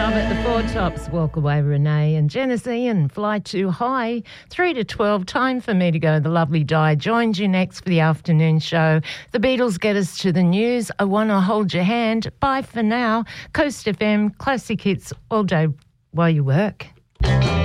Love at the Four Tops. Walk Away Renee and Genesee and Fly Too High. 3 to 12, time for me to go. The lovely Di joins you next for the afternoon show. The Beatles get us to the news. I Want to Hold Your Hand. Bye for now. Coast FM, classic hits all day while you work.